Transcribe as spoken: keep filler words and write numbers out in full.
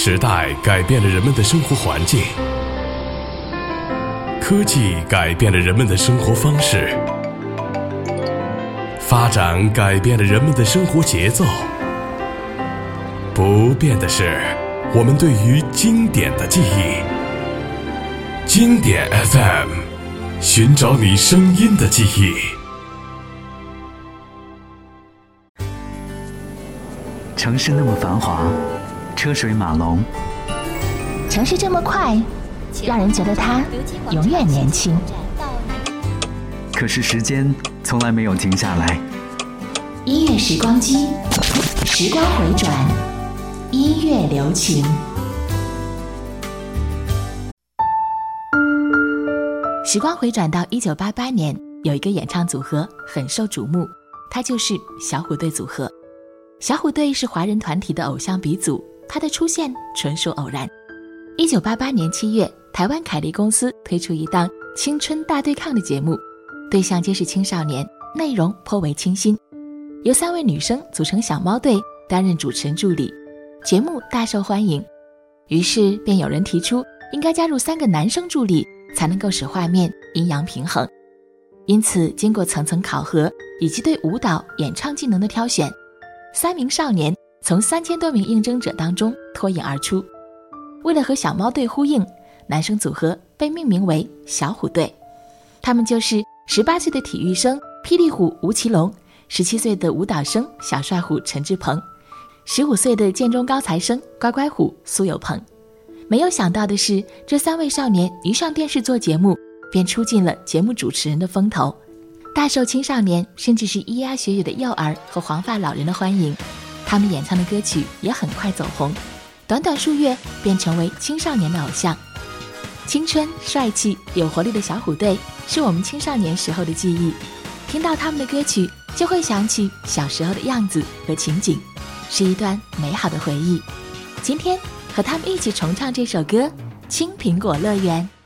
时代改变了人们的生活环境，科技改变了人们的生活方式，发展改变了人们的生活节奏。不变的是我们对于经典的记忆。经典 F M， 寻找你声音的记忆。 城市那么繁华，车水马龙， 城市这么快，让人觉得它永远年轻。 可是时间从来没有停下来。 音乐时光机，时光回转，音乐留情。时光回转到一九八八年，有一个演唱组合很受瞩目，它就是小虎队组合。小虎队是华人团体的偶像鼻祖，它的出现纯属偶然。一九八八年七月，台湾凯利公司推出一档青春大对抗的节目，对象皆是青少年，内容颇为清新。由三位女生组成小猫队，担任主持人助理，节目大受欢迎。于是便有人提出，应该加入三个男生助理，才能够使画面阴阳平衡。因此经过层层考核以及对舞蹈演唱技能的挑选，三名少年从三千多名应征者当中脱颖而出。为了和小猫队呼应，男生组合被命名为小虎队。他们就是十八岁的体育生霹雳虎吴奇隆，十七岁的舞蹈生小帅虎陈志鹏，十五岁的建中高材生乖乖虎苏有朋。没有想到的是，这三位少年一上电视做节目，便出尽了节目主持人的风头，大受青少年甚至是咿呀学语的幼儿和黄发老人的欢迎。他们演唱的歌曲也很快走红，短短数月便成为青少年的偶像。青春、帅气、有活力的小虎队是我们青少年时候的记忆，听到他们的歌曲就会想起小时候的样子和情景，是一段美好的回忆。今天和他们一起重唱这首歌《青苹果乐园》。